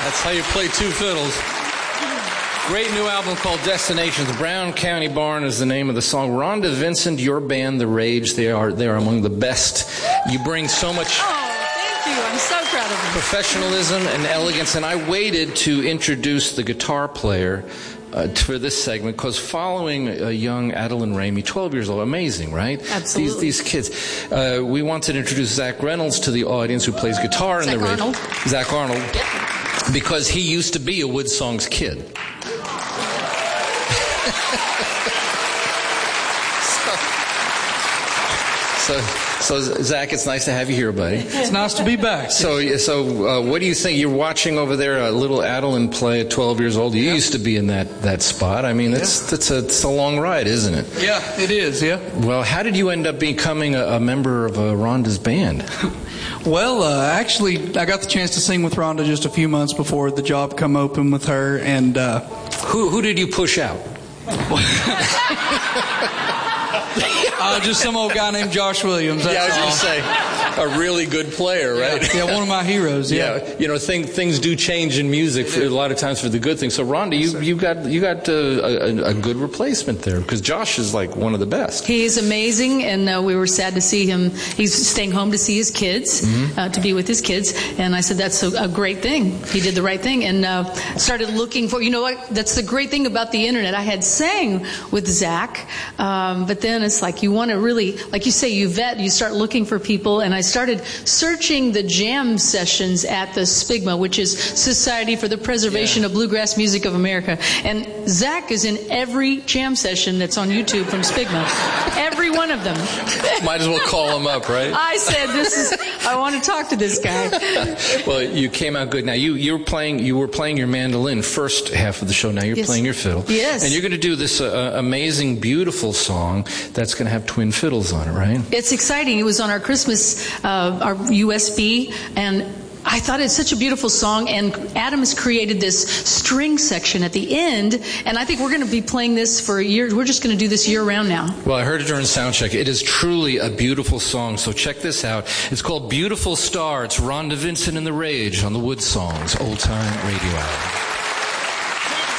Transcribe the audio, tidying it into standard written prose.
That's how you play two fiddles. Great new album called Destinations. Brown County Barn is the name of the song. Rhonda Vincent, your band, The Rage, they are among the best. You bring so much... I'm so proud of you. Professionalism and elegance. And I waited to introduce the guitar player for this segment because following a young Adeline Ramey, 12 years old, amazing, right? Absolutely. These kids. We wanted to introduce Zach Reynolds to the audience, who plays guitar in The Rage. Zach Arnold. Yep. Because he used to be a Woodsongs kid. So, Zach, it's nice to have you here, buddy. It's nice to be back. So, what do you think? You're watching over there a little Adeline play at 12 years old. You used to be in that spot. I mean, it's a long ride, isn't it? Yeah, it is, yeah. Well, how did you end up becoming a member of Rhonda's band? Well, actually, I got the chance to sing with Rhonda just a few months before the job come open with her. And who did you push out? Just some old guy named Josh Williams. That's I was going to say, a really good player, right? Yeah, one of my heroes. Yeah. You know, things do change in music a lot of times for the good things. So, Rhonda, you got a good replacement there because Josh is like one of the best. He's amazing, and we were sad to see him. He's staying home to see his kids, to be with his kids. And I said that's a great thing. He did the right thing, and started looking for. You know what? That's the great thing about the internet. I had sang with Zach, but then it's like you want to really, like you say, you vet. You start looking for people, and I started searching the jam sessions at the SPIGMA, which is Society for the Preservation of Bluegrass Music of America. And Zach is in every jam session that's on YouTube from SPIGMA. Every one of them. Might as well call him up, right? I said, I want to talk to this guy. Well, you came out good. Now, you were playing your mandolin first half of the show. Now you're playing your fiddle. Yes. And you're going to do this amazing, beautiful song that's going to have twin fiddles on it, right? It's exciting. It was on our Christmas, our USB, and I thought it's such a beautiful song, and Adam has created this string section at the end, and I think we're going to be playing this for a year. We're just going to do this year-round now. Well, I heard it during soundcheck. It is truly a beautiful song, so check this out. It's called Beautiful Star. It's Rhonda Vincent and The Rage on the Woodsongs Old Time Radio Hour.